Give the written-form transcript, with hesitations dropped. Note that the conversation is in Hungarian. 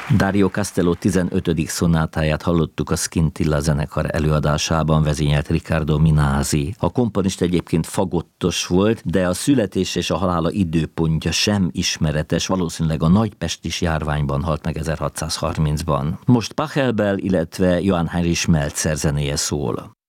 Dario Castello 15. szonátáját hallottuk a Scintilla zenekar előadásában, vezényelt Riccardo Minasi. A komponista egyébként fagottos volt, de a születés és a halála időpontja sem ismeretes, valószínűleg a nagypestis járványban halt meg 1630-ban. Most Pachelbel, illetve Johann Heinrich Meltzer zenéje szól.